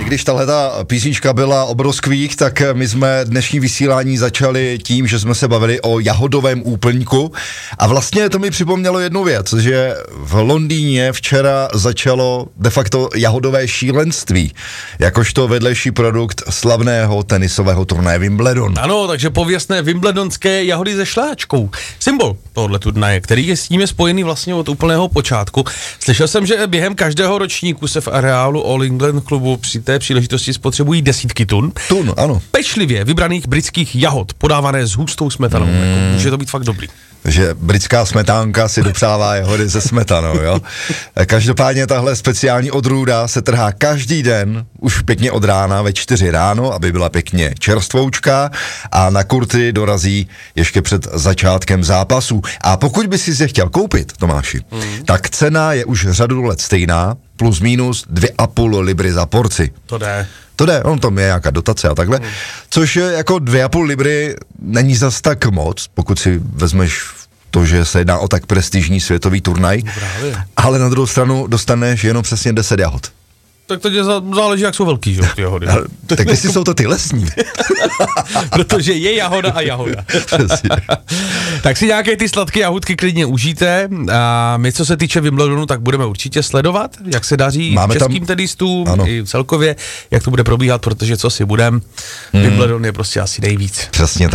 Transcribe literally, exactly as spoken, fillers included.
když tahleta písnička byla o broskvích, tak my jsme dnešní vysílání začali tím, že jsme se bavili o jahodovém úplňku a vlastně to mi připomnělo jednu věc, že v Londýně včera začalo de facto jahodové šílenství, jakožto vedlejší produkt slavného tenisového turnaje Wimbledon. Ano, takže pověstné wimbledonské jahody se šláčkou. Symbol tohohle turnaje, který je s tím je spojený vlastně od úplného počátku. Slyšel jsem, že během každého ročníku se v areálu All England klubu při té příležitosti spotřebují desítky tun. Tun, ano. Pečlivě vybraných britských jahod, podávané s hustou smetanou. Mm. Jako, může to být fakt dobrý. Že britská smetánka si dopřává jahody se smetanou, jo. Každopádně tahle speciální odrůda se trhá každý den, už pěkně od rána, ve čtyři ráno, aby byla pěkně čerstvoučka a na kurty dorazí ještě před začátkem zápasu. A pokud by si se chtěl koupit, Tomáši, mm. tak cena je už řadu let stejná, plus minus dvě a půl libry za porci. To jde. To jde, on tam je nějaká dotace a takhle, hmm. což je jako dvě a půl libry není zas tak moc, pokud si vezmeš to, že se jedná o tak prestižní světový turnaj, Právě. ale na druhou stranu dostaneš jenom přesně deset jahod. Tak to tě záleží, jak jsou velký, že ty jahody. Tak jestli jsou to ty lesní. Protože je jahoda a jahoda. Tak si nějaké ty sladké jahůdky klidně užijte a my, co se týče Wimbledonu, tak budeme určitě sledovat, jak se daří Máme českým tam... tenistům ano. i celkově, jak to bude probíhat, protože co si budem, hmm. Wimbledon je prostě asi nejvíc. Přesně tak.